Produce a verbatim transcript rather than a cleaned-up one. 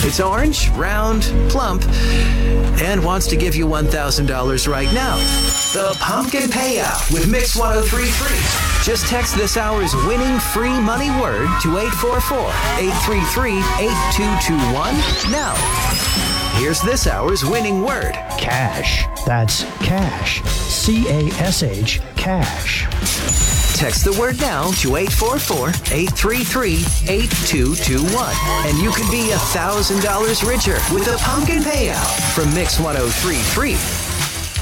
It's orange, round, plump, and wants to give you one thousand dollars right now. The Pumpkin Payout with Mix one oh three point three. Just text this hour's winning free money word to eight four four, eight three three, eight two two one now. Here's this hour's winning word. Cash. That's cash. C A S H, cash. Text the word now to eight four four, eight three three, eight two two one. And you could be one thousand dollars richer with the Pumpkin Payout from Mix one oh three point three.